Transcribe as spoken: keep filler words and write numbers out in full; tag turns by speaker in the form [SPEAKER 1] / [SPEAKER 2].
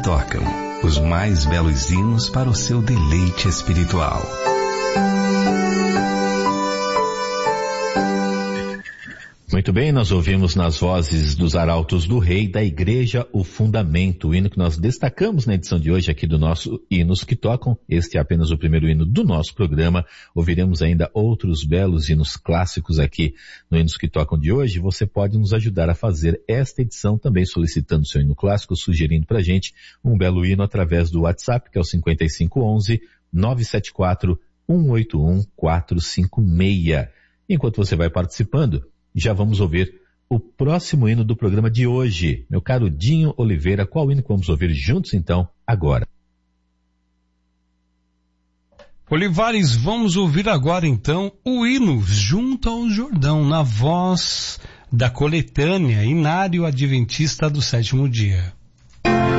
[SPEAKER 1] tocam, os mais belos hinos para o seu deleite espiritual.
[SPEAKER 2] Muito bem, nós ouvimos nas vozes dos arautos do Rei da Igreja o Fundamento, o hino que nós destacamos na edição de hoje aqui do nosso Hinos que Tocam. Este é apenas o primeiro hino do nosso programa. Ouviremos ainda outros belos hinos clássicos aqui no Hinos que Tocam de hoje. Você pode nos ajudar a fazer esta edição também solicitando seu hino clássico, sugerindo pra gente um belo hino através do WhatsApp, que é o cinco cinco um um, nove sete quatro, um oito um, quatro cinco seis. Enquanto você vai participando, já vamos ouvir o próximo hino do programa de hoje. Meu caro Dinho Oliveira, qual hino que vamos ouvir juntos então, agora?
[SPEAKER 3] Olivares, vamos ouvir agora então o hino Junto ao Jordão, na voz da coletânea Inário Adventista do Sétimo Dia.